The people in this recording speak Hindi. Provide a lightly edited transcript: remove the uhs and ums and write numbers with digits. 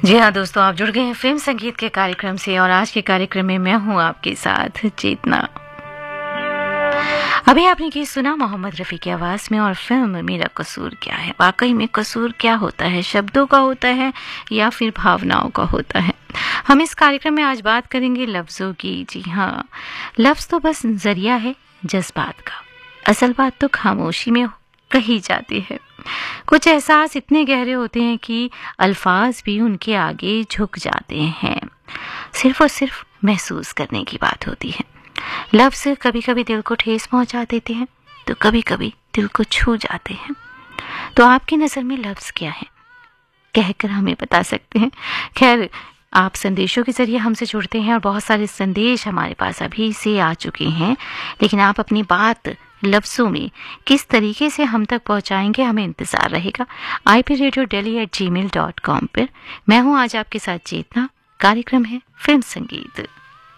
जी हाँ दोस्तों, आप जुड़ गए हैं फिल्म संगीत के कार्यक्रम से और आज के कार्यक्रम में मैं हूँ आपके साथ चेतना। अभी आपने गीत सुना मोहम्मद रफ़ी की आवाज़ में और फिल्म मेरा कसूर क्या है। वाकई में कसूर क्या होता है, शब्दों का होता है या फिर भावनाओं का होता है। हम इस कार्यक्रम में आज बात करेंगे लफ्ज़ों की। जी हाँ, लफ्ज़ तो बस जरिया है जज्बात का, असल बात तो खामोशी में कही जाती है। कुछ एहसास इतने गहरे होते हैं कि अल्फाज भी उनके आगे झुक जाते हैं। सिर्फ और सिर्फ महसूस करने की बात होती है। लफ्ज़ कभी कभी दिल को ठेस पहुंचा देते हैं तो कभी कभी दिल को छू जाते हैं। तो आपकी नज़र में लफ्ज़ क्या है, कहकर हमें बता सकते हैं। खैर, आप संदेशों के ज़रिए हमसे जुड़ते हैं और बहुत सारे संदेश हमारे पास अभी से आ चुके हैं, लेकिन आप अपनी बात लफ्ज़ों में किस तरीके से हम तक पहुंचाएंगे, हमें इंतज़ार रहेगा। IPRadioDelhi@gmail.com पर। मैं हूं आज आपके साथ चेतना। कार्यक्रम है फिल्म संगीत।